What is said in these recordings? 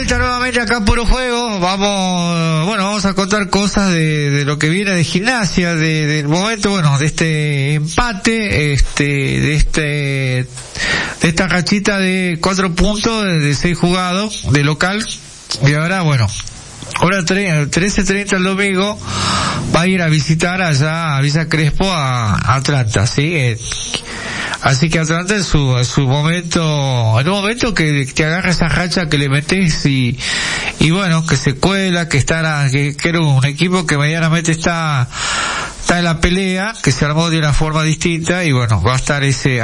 vuelta nuevamente acá en Puro Juego. Vamos a contar cosas de lo que viene de Gimnasia, del momento, bueno, de este empate, de esta rachita de 4 puntos de 6 jugados de local. Y ahora, bueno, ahora 13:30 el domingo va a ir a visitar allá a Villa Crespo a Atlanta, ¿sí? Así que Atlanta en su momento, en un momento que te agarra esa racha que le metes y bueno, que se cuela, que era un equipo que medianamente está en la pelea, que se armó de una forma distinta y bueno, va a estar a ese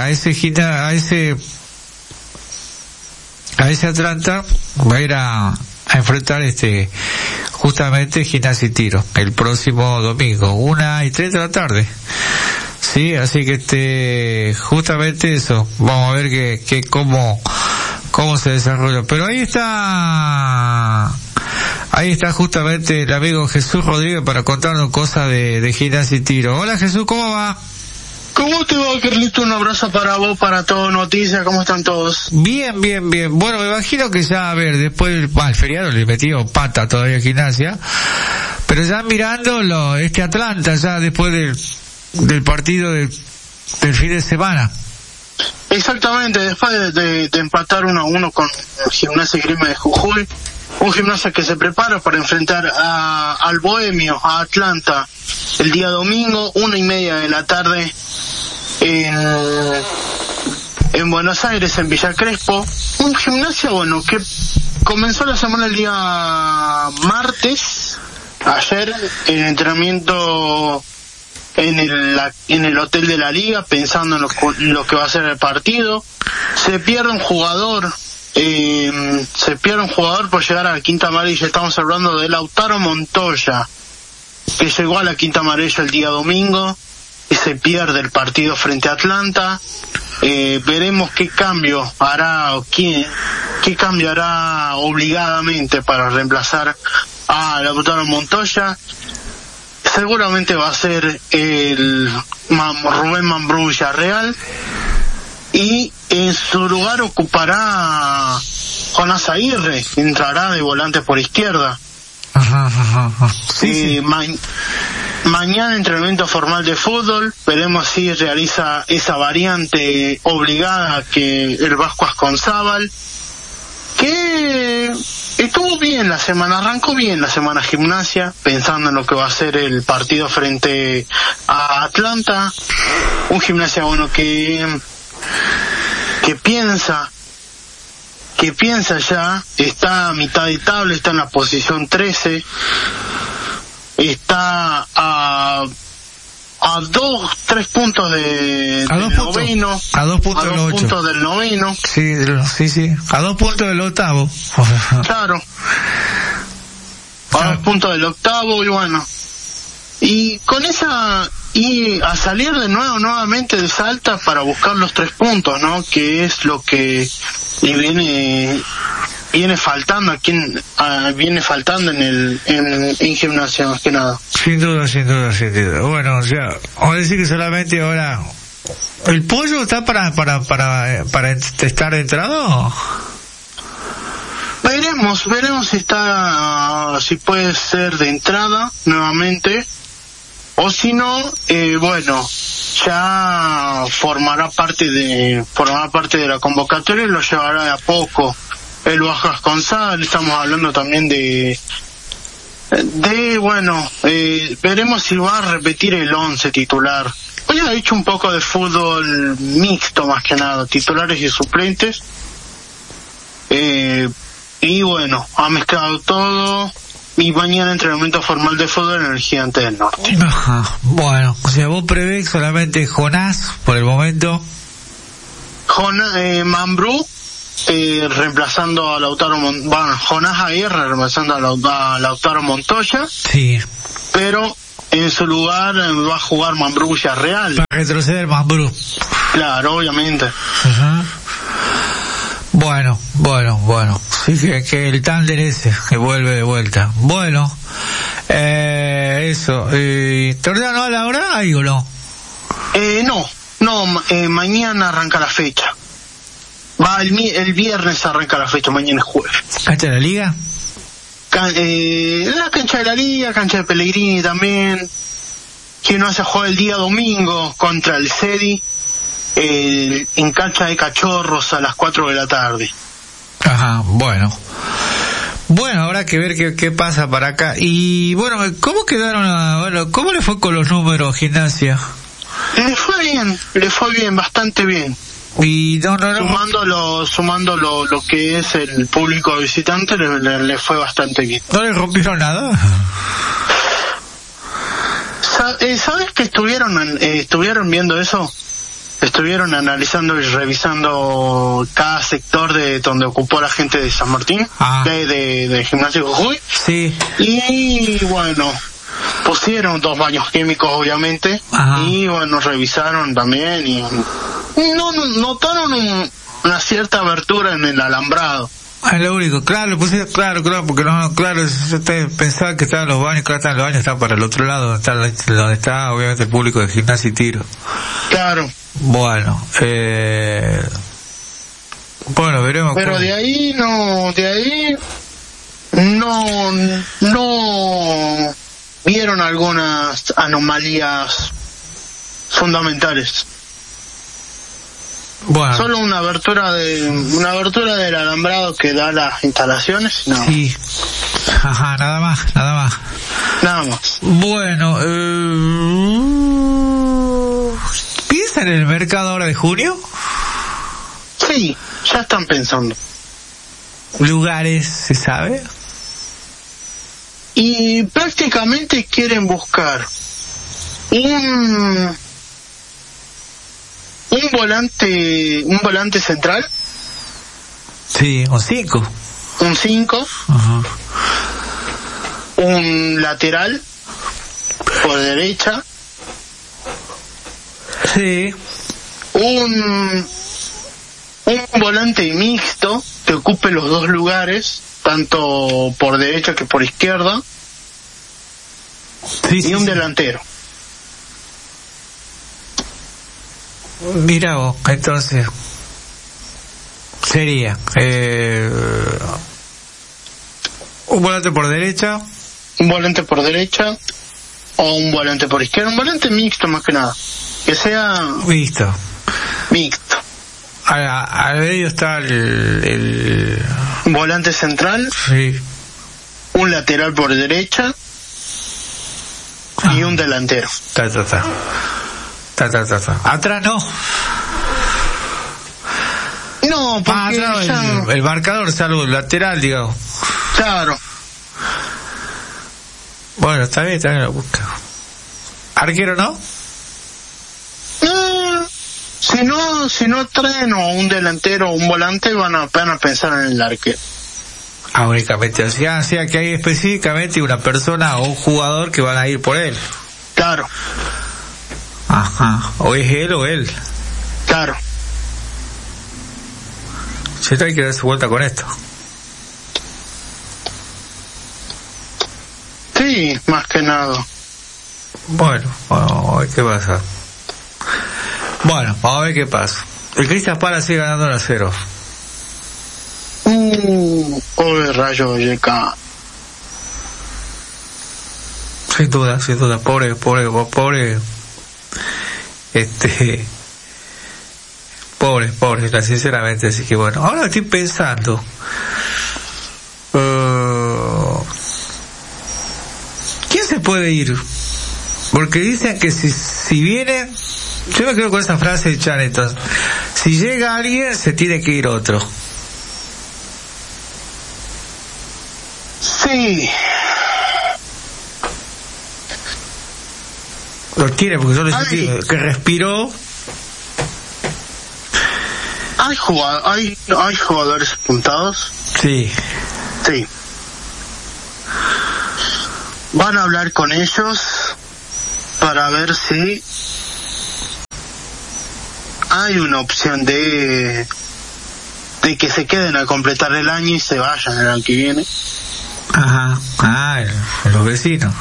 Atlanta, va a ir a enfrentar justamente Gimnasia y Tiro el próximo domingo, 1:30 de la tarde. Sí, así que justamente eso, vamos a ver cómo se desarrolla. Pero ahí está justamente el amigo Jesús Rodríguez para contarnos cosas de Gimnasia y Tiro. Hola Jesús, ¿cómo va? ¿Cómo te va, Carlito? Un abrazo para vos, para todo Noticias, ¿cómo están todos? Bien. Bueno, me imagino que ya, a ver, después el feriado le metió pata todavía a Gimnasia, pero ya mirando Atlanta, ya después del partido del fin de semana. Exactamente, después de empatar 1-1 con Gimnasia y Grima de Jujuy, un Gimnasia que se prepara para enfrentar al Bohemio, a Atlanta, el día domingo, 1:30 de la tarde, en Buenos Aires, en Villa Crespo. Un Gimnasia, bueno, que comenzó la semana el día martes, ayer, el entrenamiento en el hotel de la liga, pensando en lo que va a ser el partido. Se pierde un jugador por llegar a la quinta amarilla. Estamos hablando de Lautaro Montoya, que llegó a la quinta amarilla el día domingo y se pierde el partido frente a Atlanta. Veremos qué cambio hará qué cambio hará obligadamente para reemplazar a Lautaro Montoya. Seguramente va a ser el Rubén Mambrú Villarreal, y en su lugar ocupará Jonás Aguirre, entrará de volante por izquierda. Sí. Mañana entrenamiento formal de fútbol, veremos si realiza esa variante obligada que el Vasco Asconzábal, que estuvo bien la semana, arrancó bien la semana Gimnasia, pensando en lo que va a ser el partido frente a Atlanta. Un Gimnasia, bueno, que piensa ya, está a mitad de tabla, está en la posición 13, está a 3 puntos del noveno, a 2 puntos del noveno. Sí, a 2 puntos del octavo. Claro, a 2 puntos del octavo, y bueno, y con esa, y a salir de nuevamente de Salta para buscar los 3 puntos, ¿no? Que es lo que viene faltando en Gimnasia, más que nada. Sin duda. Bueno, ya, vamos a decir que solamente ahora el Pollo está para estar entrado. Veremos si puede ser de entrada nuevamente, o si no, bueno, ya formará parte de la convocatoria y lo llevará de a poco el Vasco González. Estamos hablando también de bueno, veremos si va a repetir el 11 titular. Hoy ha hecho un poco de fútbol mixto, más que nada, titulares y suplentes, y bueno, ha mezclado todo. Y mañana entrenamiento formal de fútbol en el Gigante del Norte. Ajá. Bueno, o sea, vos prevés solamente Jonás por el momento. Mambrú reemplazando a Lautaro Jonás Aguirre reemplazando a Lautaro Montoya. Sí. Pero en su lugar va a jugar Mambrú Villarreal. Va a retroceder Mambrú. Claro, obviamente. Ajá. Bueno. Sí, que el tándem ese, que vuelve de vuelta. Bueno, eso. ¿Torneo no a la hora ahí o no? No, mañana arranca la fecha. El viernes arranca la fecha, mañana es jueves. ¿Cancha de la Liga? La cancha de la Liga, cancha de Pellegrini también. Que no se juega el día domingo contra el Cedi, en cancha de Cachorros a las 4 de la tarde. Ajá, bueno, habrá que ver qué pasa para acá. Y bueno, ¿cómo quedaron? ¿Cómo le fue con los números, Gimnasia? Le fue bien, bastante bien. Y sumando lo que es el público visitante, le fue bastante bien. ¿No le rompieron nada? ¿Sabes que estuvieron viendo eso? Estuvieron analizando y revisando cada sector de donde ocupó la gente de San Martín, de Gimnasia Jujuy. Sí. Y bueno, pusieron 2 baños químicos, obviamente. Ajá. Y bueno, revisaron también y notaron una cierta abertura en el alambrado. Lo único, claro, porque usted pensaba que estaban los baños, están los baños, están para el otro lado, donde está obviamente el público de Gimnasia y Tiro. Claro. Bueno, veremos. Pero de ahí no vieron algunas anomalías fundamentales. Bueno. Solo una abertura del alambrado que da las instalaciones. No. Sí. Ajá, nada más. Bueno, ¿piensan en el mercado ahora de junio? Sí, ya están pensando. ¿Lugares se sabe? Y prácticamente quieren buscar un volante central. Sí, un 5. Un 5. Ajá. Un lateral por derecha. Sí. Un volante mixto que ocupe los 2 lugares, tanto por derecha que por izquierda. Sí, y un delantero. Mira vos, entonces sería un volante por derecha, o un volante por izquierda, un volante mixto más que nada, que sea mixto. Al medio está el volante central, sí. Un lateral por derecha y un delantero. Atrás no. No, porque el marcador, salvo el lateral, digamos. Claro. Bueno, está bien lo busca. ¿Arquero no? Si no traen o un delantero o un volante, van a pensar en el arquero. Únicamente, o sea que hay específicamente una persona o un jugador que van a ir por él. Claro. Ajá, o es él o él. Claro. Si no, hay que darse vuelta con esto. Sí, más que nada. Bueno, vamos a ver qué pasa. Vamos a ver qué pasa. El Crystal Palace sigue ganando 1-0. Pobre Rayo Vallecano. Sin duda, pobre, pobre, sinceramente. Así que bueno, ahora estoy pensando, ¿quién se puede ir? Porque dicen que si viene, yo me quedo con esa frase de Chanetos, si llega alguien se tiene que ir otro. Sí. Lo quiere porque solo que respiró. ¿Hay jugadores apuntados? Sí. Van a hablar con ellos para ver si hay una opción de que se queden a completar el año y se vayan el año que viene. Ajá, los vecinos.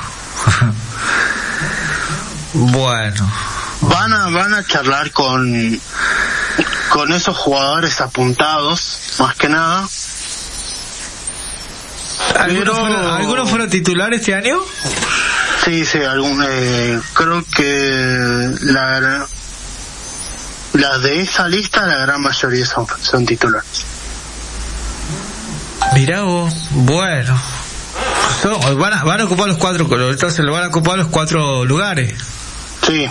Bueno. Van a charlar con con esos jugadores apuntados, más que nada. ¿Algunos fueron titulares este año? Sí, creo que las de esa lista, la gran mayoría son titulares. Mirá vos, bueno. Van a ocupar los 4, entonces lo van a ocupar los 4 lugares. Sí.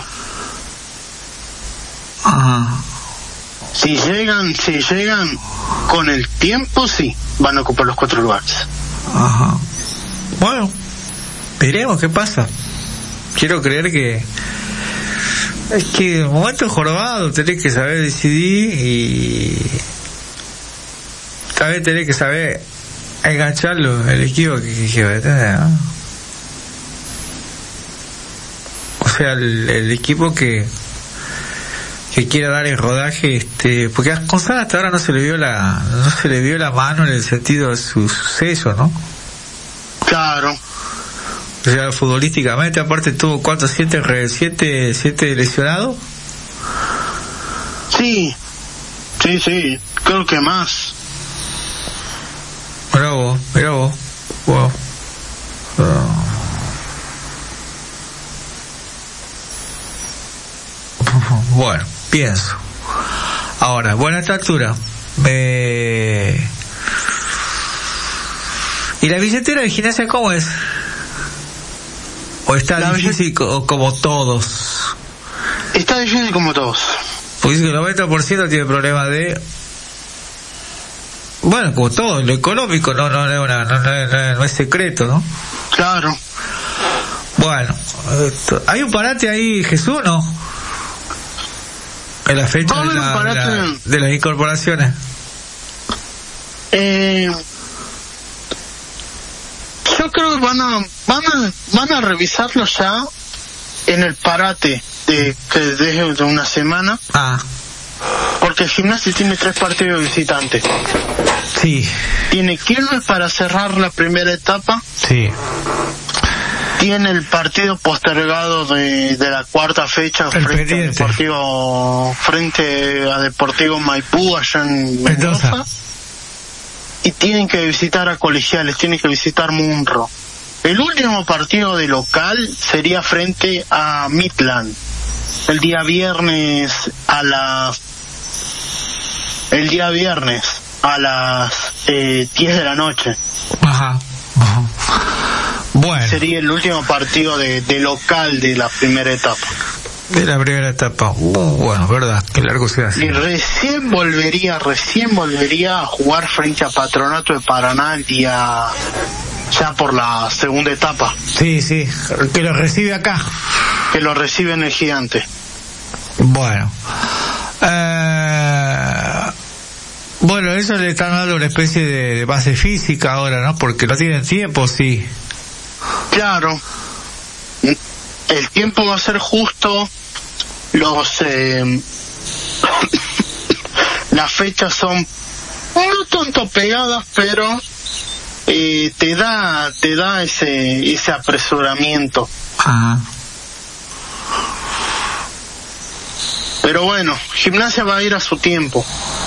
Ajá. Si llegan con el tiempo, sí, van a ocupar los 4 lugares. Ajá. Bueno, veremos qué pasa. Quiero creer que es que en el momento jorobado tenés que saber decidir y también tenés que saber engancharlo el equipo que va a tener, ¿no? O sea, el equipo que quiera dar el rodaje, porque a Gonzalo hasta ahora no se le vio la mano en el sentido de su suceso, ¿no? Claro. O sea, futbolísticamente, aparte tuvo ¿cuántos? ¿7 lesionados? Sí, creo que más. Mirá vos. Wow. Bueno, pienso. Ahora, bueno, a esta altura, ¿y la billetera de Gimnasia cómo es? ¿O está difícil como todos? Está difícil como todos. Porque dice que el 90% tiene problemas de... Bueno, como todo, lo económico no es secreto, ¿no? Claro. Bueno, ¿hay un parate ahí, Jesús, no? En la fecha de las incorporaciones. Yo creo que van a revisarlo ya en el parate de una semana. Porque el Gimnasia tiene 3 partidos de visitantes. Sí. Tiene Quilmes para cerrar la primera etapa. Sí. Tiene el partido postergado de la 4ª fecha frente a Deportivo Maipú allá en Mendoza. Y tienen que visitar a Colegiales, tienen que visitar Munro. El último partido de local sería frente a Midland el día viernes a las 10 de la noche. Ajá. Bueno. Sería el último partido de local de la primera etapa. De la primera etapa. Bueno, verdad, que largo se hace. Y recién volvería a jugar frente a Patronato de Paraná el día ya por la segunda etapa. Sí, que lo recibe acá. Que lo recibe en el Gigante. Bueno. Bueno, eso le están dando una especie de base física ahora, ¿no? Porque no tienen tiempo, sí. Claro. El tiempo va a ser justo. Las fechas son no tanto pegadas, pero te da ese apresuramiento. Pero bueno, Gimnasia va a ir a su tiempo.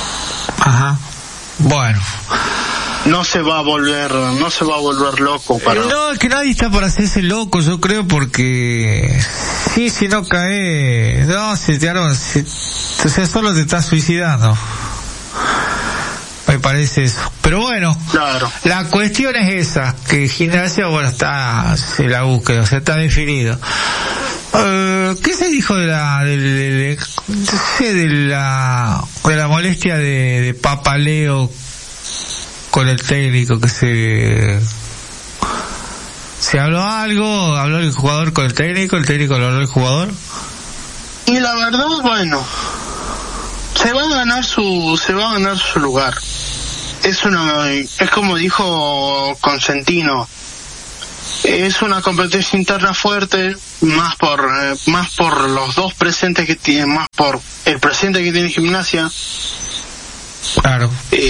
Bueno. No se va a volver loco No, es que nadie está para hacerse loco, yo creo, porque si no cae, o sea, solo te estás suicidando. Me parece eso. Pero bueno, claro. La cuestión es esa, que Gimnasia, bueno, está en la búsqueda, o sea, está definido. ¿Qué se dijo de la molestia de Papaleo con el técnico? Que se habló habló el jugador con el técnico lo habló el jugador. Y la verdad, bueno, se va a ganar su lugar. Es como dijo Consentino, es una competencia interna fuerte, más por los dos presentes que tiene, más por el presente que tiene Gimnasia. Claro.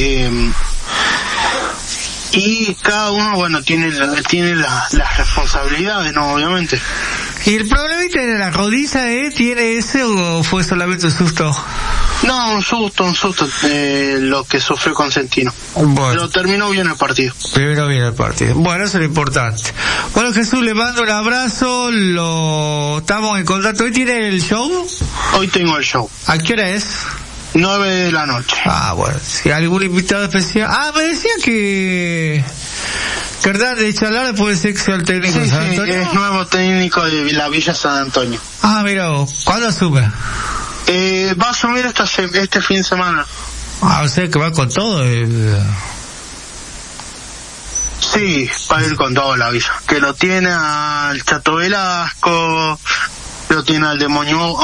Y cada uno, bueno, tiene las responsabilidades, ¿no? Obviamente. ¿Y el problemita de la rodilla tiene ese o fue solamente un susto? No, un susto, lo que sufrió Consentino. Bueno. Pero terminó bien el partido. Primero viene el partido. Bueno, eso es lo importante. Bueno, Jesús, le mando un abrazo, estamos en contacto. ¿Hoy tiene el show? Hoy tengo el show. ¿A qué hora es? 9 de la noche. Ah, bueno, si hay algún invitado especial. Ah, me decía que Hernández Chalara puede ser que sea el técnico de San Antonio. Sí, es nuevo técnico de la Villa San Antonio. Ah, mira vos, ¿cuándo asume? Va a asumir este fin de semana. Ah, o sea que va con todo. Sí, va a ir con todo la Villa. Que lo tiene al Chato Velasco, lo tiene al demonio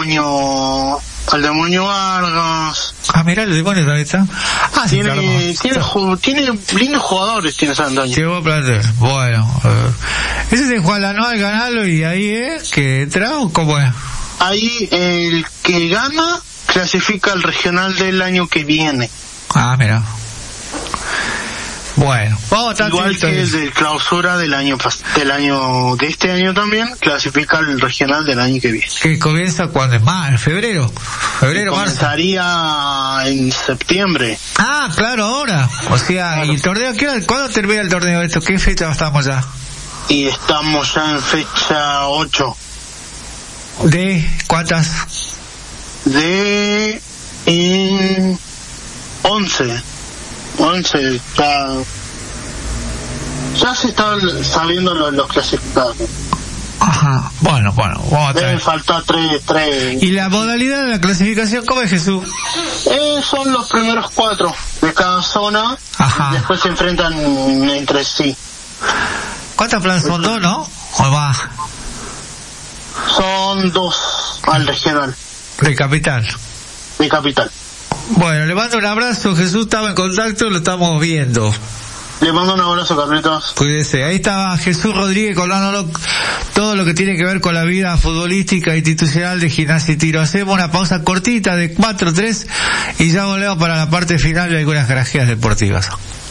Vargas. Ah, mira, el demonio también está. Ah, sí, tiene lindos jugadores, tiene San Antonio. Sí, buen plantel. Bueno, ese es de Juan Lanoa, ganarlo y ahí que entra o cómo es. Ahí el que gana clasifica al regional del año que viene. Ah, mira. Bueno, vamos a estar igual que el de clausura de este año también clasifica al regional del año que viene. Que comienza cuando es más, en febrero, marzo. Comenzaría en septiembre. Ah, claro, ahora. O sea, claro. ¿Y el torneo cuándo termina el torneo esto? ¿Qué fecha estamos ya? Y estamos ya en fecha 8. ¿De cuántas? De 11 ya se están sabiendo los clasificados. Ajá, bueno, vamos a traer. Deben faltar 3. ¿Y la modalidad de la clasificación cómo es, Jesús? Son los primeros 4 de cada zona. Ajá. Y después se enfrentan entre sí. ¿Cuántas plazas son? 2, ¿no? ¿O más? Son 2 al regional. De capital. Bueno, le mando un abrazo, Jesús, estaba en contacto, lo estamos viendo. Le mando un abrazo, Carlitos. Cuídese. Ahí estaba Jesús Rodríguez contándonos todo lo que tiene que ver con la vida futbolística institucional de Gimnasia y Tiro. Hacemos una pausa cortita de 4-3 y ya volvemos para la parte final de algunas garajeas deportivas.